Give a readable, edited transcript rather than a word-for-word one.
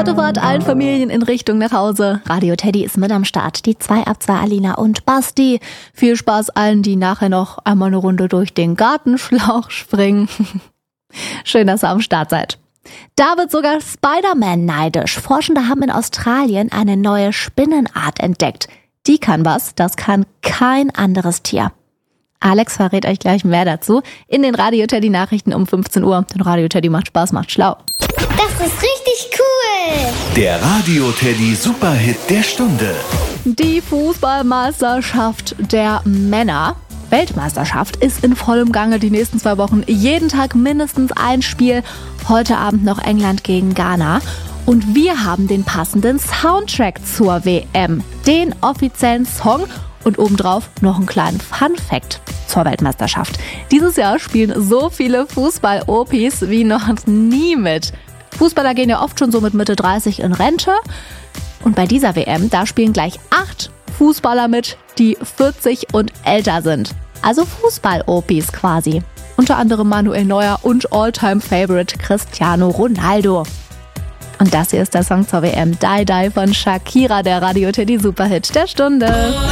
Autofahrt allen Familien in Richtung nach Hause. Radio Teddy ist mit am Start. Die 2 ab 2 Alina und Basti. Viel Spaß allen, die nachher noch einmal eine Runde durch den Gartenschlauch springen. Schön, dass ihr am Start seid. Da wird sogar Spider-Man neidisch. Forschende haben in Australien eine neue Spinnenart entdeckt. Die kann was, das kann kein anderes Tier. Alex verrät euch gleich mehr dazu in den Radio Teddy Nachrichten um 15 Uhr. Denn Radio Teddy macht Spaß, macht schlau. Das ist richtig cool. Der Radio Teddy Superhit der Stunde. Die Fußballmeisterschaft der Männer, Weltmeisterschaft, ist in vollem Gange die nächsten 2 Wochen. Jeden Tag mindestens ein Spiel. Heute Abend noch England gegen Ghana. Und wir haben den passenden Soundtrack zur WM. Den offiziellen Song und obendrauf noch einen kleinen Fun-Fact zur Weltmeisterschaft. Dieses Jahr spielen so viele Fußball-Opis wie noch nie mit. Fußballer gehen ja oft schon so mit Mitte 30 in Rente. Und bei dieser WM, da spielen gleich 8 Fußballer mit, die 40 und älter sind. Also Fußball-Opis quasi. Unter anderem Manuel Neuer und All-Time-Favorite Cristiano Ronaldo. Und das hier ist der Song zur WM Die Die von Shakira, der Radio Teddy Superhit der Stunde.